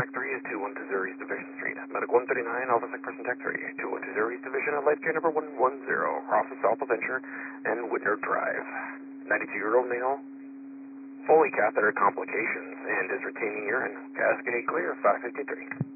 Tech 3 is 2120 East Division Street. Medic 139, Alpha Sec Person Tech 3, 2120 East Division at Life Care number 110, Office Alpha Venture and Whitner Drive. 92-year-old male, Foley catheter complications, and is retaining urine. Cascade clear, 553.